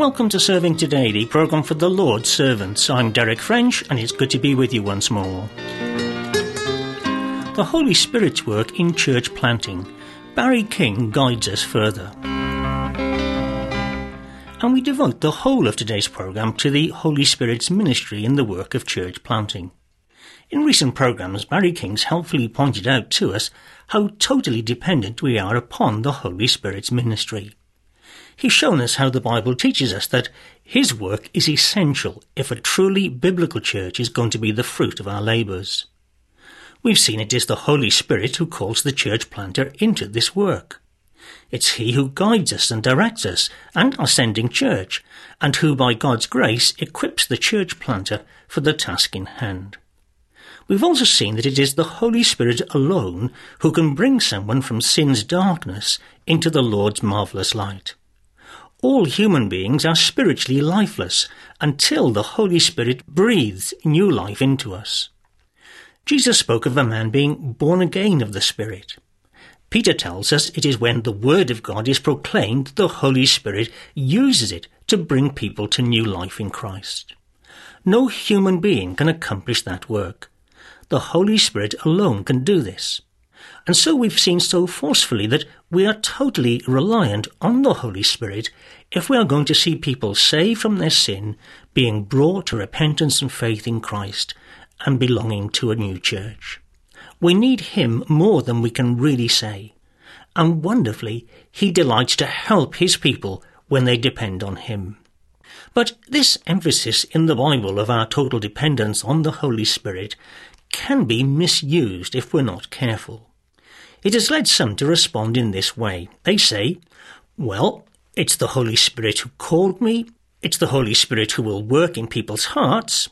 Welcome to Serving Today, the programme for the Lord's servants. I'm Derek French, and it's good to be with you once more. The Holy Spirit's work in church planting. Barry King guides us further. And we devote the whole of today's programme to the Holy Spirit's ministry in the work of church planting. In recent programmes, Barry King's helpfully pointed out to us how totally dependent we are upon the Holy Spirit's ministry. He's shown us how the Bible teaches us that his work is essential if a truly biblical church is going to be the fruit of our labours. We've seen it is the Holy Spirit who calls the church planter into this work. It's he who guides us and directs us and our sending church, and who by God's grace equips the church planter for the task in hand. We've also seen that it is the Holy Spirit alone who can bring someone from sin's darkness into the Lord's marvellous light. All human beings are spiritually lifeless until the Holy Spirit breathes new life into us. Jesus spoke of a man being born again of the Spirit. Peter tells us it is when the Word of God is proclaimed that the Holy Spirit uses it to bring people to new life in Christ. No human being can accomplish that work. The Holy Spirit alone can do this. And so we've seen so forcefully that we are totally reliant on the Holy Spirit if we are going to see people saved from their sin, being brought to repentance and faith in Christ, and belonging to a new church. We need him more than we can really say. And wonderfully, he delights to help his people when they depend on him. But this emphasis in the Bible of our total dependence on the Holy Spirit can be misused if we're not careful. It has led some to respond in this way. They say, well, it's the Holy Spirit who called me. It's the Holy Spirit who will work in people's hearts.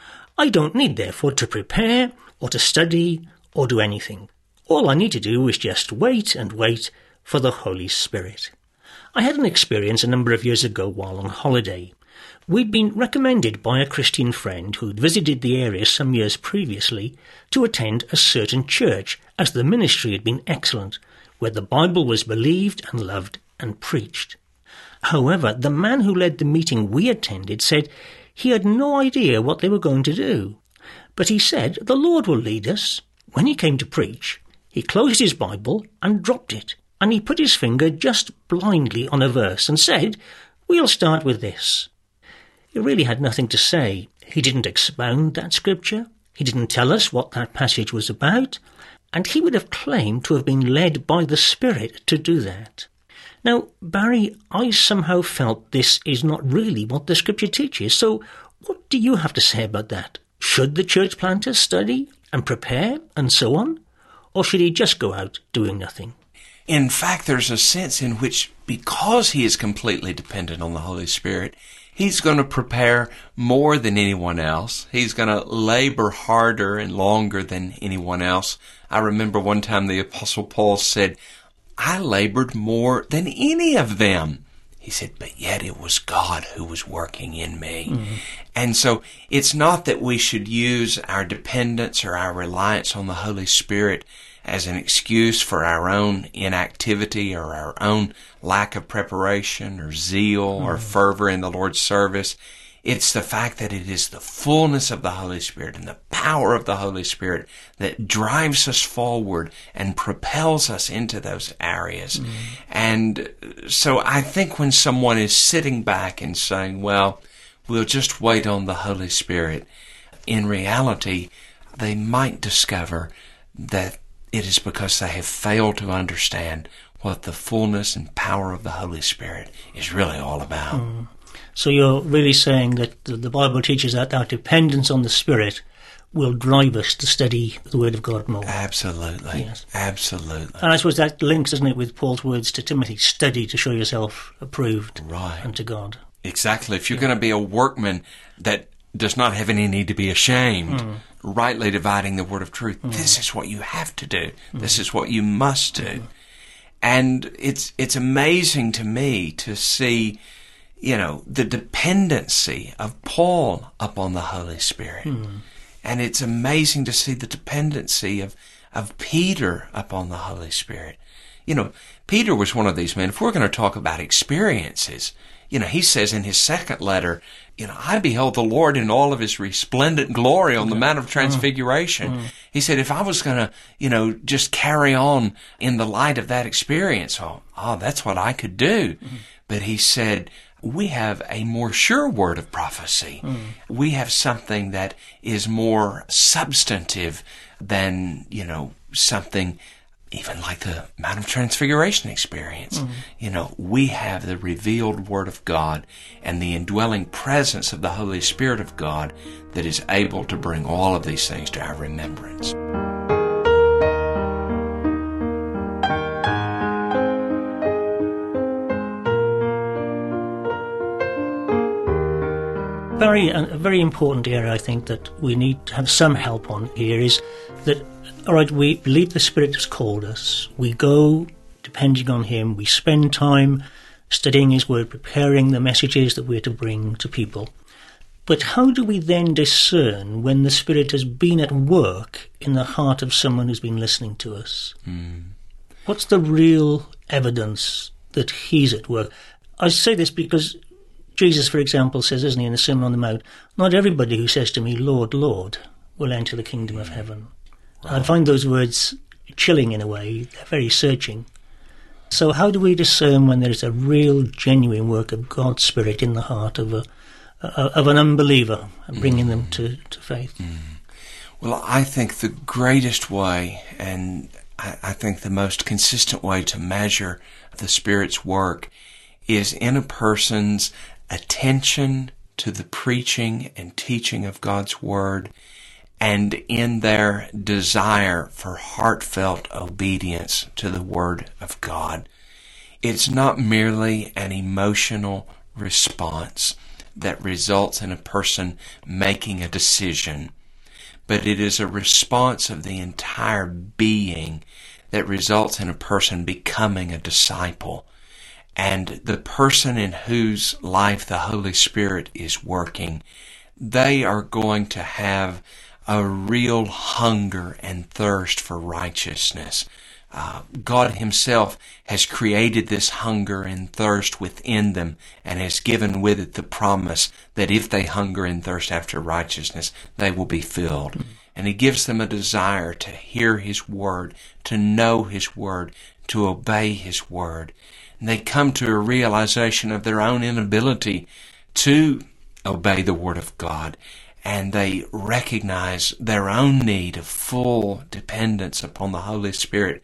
I don't need, therefore, to prepare or to study or do anything. All I need to do is just wait and wait for the Holy Spirit. I had an experience a number of years ago while on holiday. We'd been recommended by a Christian friend who'd visited the area some years previously to attend a certain church, as the ministry had been excellent, where the Bible was believed and loved and preached. However, the man who led the meeting we attended said he had no idea what they were going to do. But he said the Lord will lead us. When he came to preach, he closed his Bible and dropped it, and he put his finger just blindly on a verse and said, "We'll start with this." He really had nothing to say. He didn't expound that scripture. He didn't tell us what that passage was about. And he would have claimed to have been led by the Spirit to do that. Now, Barry, I somehow felt this is not really what the scripture teaches. So what do you have to say about that? Should the church planter study and prepare and so on? Or should he just go out doing nothing? In fact, there's a sense in which, because he is completely dependent on the Holy Spirit, he's going to prepare more than anyone else. He's going to labor harder and longer than anyone else. I remember one time the Apostle Paul said, I labored more than any of them. He said, but yet it was God who was working in me. Mm-hmm. And so it's not that we should use our dependence or our reliance on the Holy Spirit as an excuse for our own inactivity or our own lack of preparation or zeal or fervor in the Lord's service. It's the fact that it is the fullness of the Holy Spirit and the power of the Holy Spirit that drives us forward and propels us into those areas. And so I think when someone is sitting back and saying, well, we'll just wait on the Holy Spirit, in reality, they might discover that it is because they have failed to understand what the fullness and power of the Holy Spirit is really all about. So you're really saying that the Bible teaches that our dependence on the Spirit will drive us to study the Word of God more. Absolutely. Yes. Absolutely. And I suppose that links, doesn't it, with Paul's words to Timothy, study to show yourself approved unto God. Exactly. If you're going to be a workman that does not have any need to be ashamed, rightly dividing the word of truth, this is what you have to do. This is what you must do. And it's amazing to me to see, the dependency of Paul upon the Holy Spirit. And it's amazing to see the dependency of Peter upon the Holy Spirit. Peter was one of these men. If we're going to talk about experiences, he says in his second letter, I beheld the Lord in all of his resplendent glory on the Mount of Transfiguration. He said, if I was going to, just carry on in the light of that experience, that's what I could do. But he said, we have a more sure word of prophecy. We have something that is more substantive than, something even like the Mount of Transfiguration experience. We have the revealed Word of God and the indwelling presence of the Holy Spirit of God that is able to bring all of these things to our remembrance. A very important area I think that we need to have some help on here is that, all right, we believe the Spirit has called us. We go depending on Him. We spend time studying His Word, preparing the messages that we're to bring to people. But how do we then discern when the Spirit has been at work in the heart of someone who's been listening to us? What's the real evidence that He's at work? I say this because Jesus, for example, says, isn't he, in the Sermon on the Mount, not everybody who says to me, Lord, Lord, will enter the kingdom of heaven. Right. I find those words chilling in a way. They're very searching. So how do we discern when there's a real, genuine work of God's Spirit in the heart of an unbeliever and bringing them to faith? Well, I think the greatest way, and I think the most consistent way to measure the Spirit's work is in a person's attention to the preaching and teaching of God's Word, and in their desire for heartfelt obedience to the Word of God. It's not merely an emotional response that results in a person making a decision, but it is a response of the entire being that results in a person becoming a disciple. And the person in whose life the Holy Spirit is working, they are going to have a real hunger and thirst for righteousness. God Himself has created this hunger and thirst within them and has given with it the promise that if they hunger and thirst after righteousness, they will be filled. And He gives them a desire to hear His Word, to know His Word, to obey His Word. And they come to a realization of their own inability to obey the Word of God. And they recognize their own need of full dependence upon the Holy Spirit.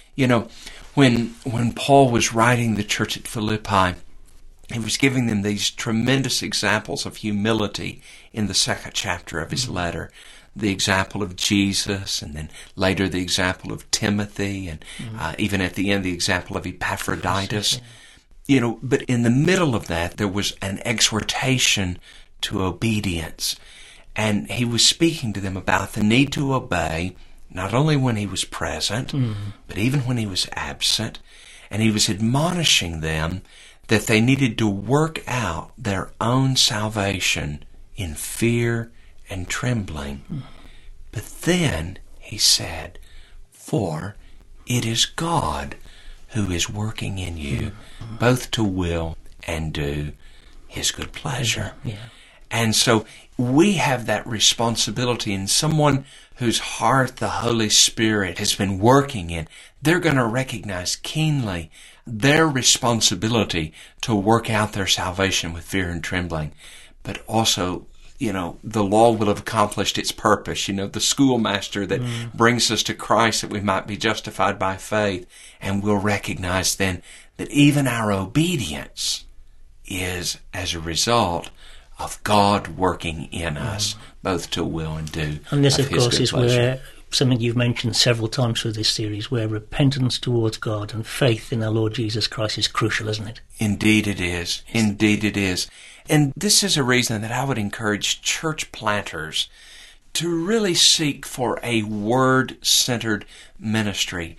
When Paul was writing the church at Philippi, he was giving them these tremendous examples of humility in the second chapter of his letter. The example of Jesus, and then later the example of Timothy, and even at the end the example of Epaphroditus. But in the middle of that there was an exhortation to obedience. And he was speaking to them about the need to obey, not only when he was present, but even when he was absent. And he was admonishing them that they needed to work out their own salvation in fear and trembling. But then, he said, for it is God who is working in you, both to will and do His good pleasure. And so we have that responsibility, in someone whose heart the Holy Spirit has been working in, they're going to recognize keenly their responsibility to work out their salvation with fear and trembling. But also, the law will have accomplished its purpose. The schoolmaster that brings us to Christ that we might be justified by faith. And we'll recognize then that even our obedience is as a result of God working in us, both to will and do. And this, of course, is pleasure. where something you've mentioned several times through this series, where repentance towards God and faith in our Lord Jesus Christ is crucial, isn't it? Indeed it is. Indeed it is. And this is a reason that I would encourage church planters to really seek for a word-centered ministry.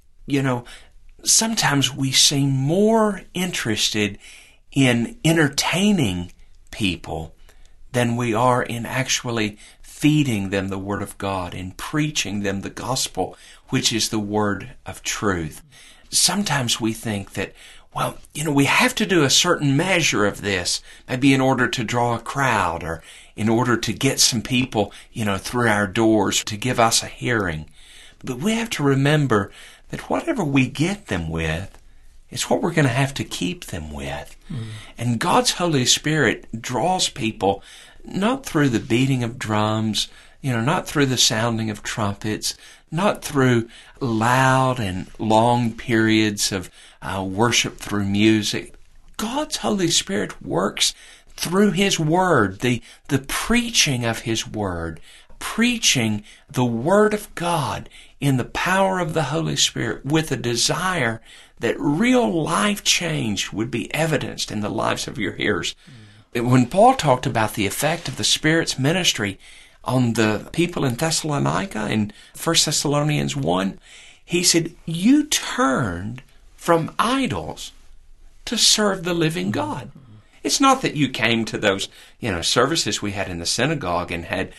Sometimes we seem more interested in entertaining people than we are in actually feeding them the Word of God, in preaching them the gospel, which is the word of truth. sometimes we think that, well, we have to do a certain measure of this, maybe in order to draw a crowd or in order to get some people, through our doors to give us a hearing. But we have to remember that whatever we get them with is what we're going to have to keep them with. And God's Holy Spirit draws people not through the beating of drums, not through the sounding of trumpets, not through loud and long periods of worship through music. God's Holy Spirit works through His Word, the preaching of His Word, preaching the Word of God in the power of the Holy Spirit with a desire that real life change would be evidenced in the lives of your hearers. When Paul talked about the effect of the Spirit's ministry on the people in Thessalonica in 1 Thessalonians 1, he said, you turned from idols to serve the living God. It's not that you came to those, services we had in the synagogue and had,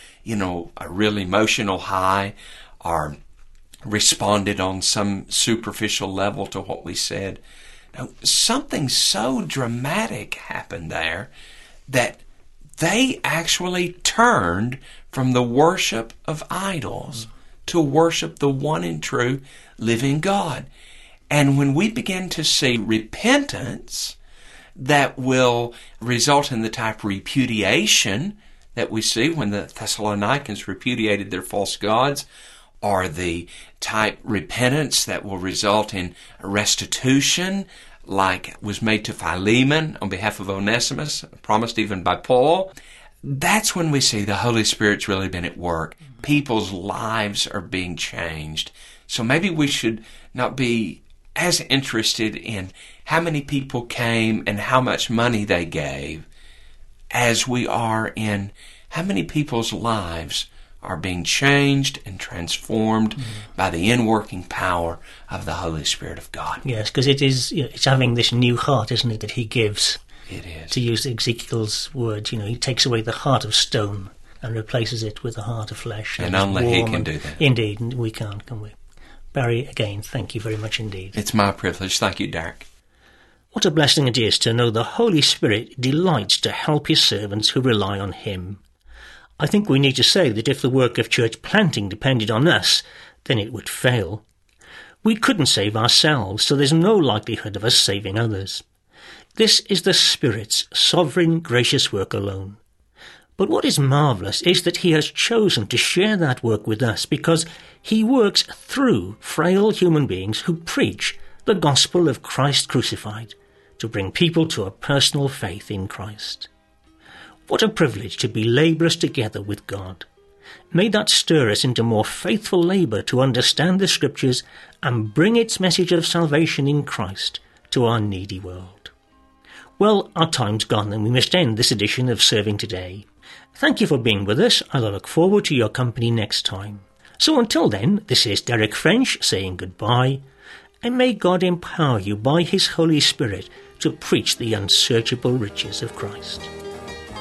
a real emotional high or responded on some superficial level to what we said. No, something so dramatic happened there that they actually turned from the worship of idols to worship the one and true living God. And when we begin to see repentance that will result in the type of repudiation that we see when the Thessalonians repudiated their false gods, or the type repentance that will result in restitution, like was made to Philemon on behalf of Onesimus, promised even by Paul, that's when we see the Holy Spirit's really been at work. People's lives are being changed. So maybe we should not be as interested in how many people came and how much money they gave as we are in how many people's lives are being changed and transformed by the inworking power of the Holy Spirit of God. Yes, because it's having this new heart, isn't it, that He gives. It is. To use Ezekiel's words, He takes away the heart of stone and replaces it with a heart of flesh. And only He can do that. Indeed, and we can't, can we? Barry, again, thank you very much indeed. It's my privilege. Thank you, Derek. What a blessing it is to know the Holy Spirit delights to help His servants who rely on Him. I think we need to say that if the work of church planting depended on us, then it would fail. We couldn't save ourselves, so there's no likelihood of us saving others. This is the Spirit's sovereign, gracious work alone. But what is marvellous is that He has chosen to share that work with us because He works through frail human beings who preach the gospel of Christ crucified to bring people to a personal faith in Christ. What a privilege to be labourers together with God. May that stir us into more faithful labour to understand the Scriptures and bring its message of salvation in Christ to our needy world. Well, our time's gone and we must end this edition of Serving Today. Thank you for being with us. I look forward to your company next time. So until then, this is Derek French saying goodbye, and may God empower you by His Holy Spirit to preach the unsearchable riches of Christ.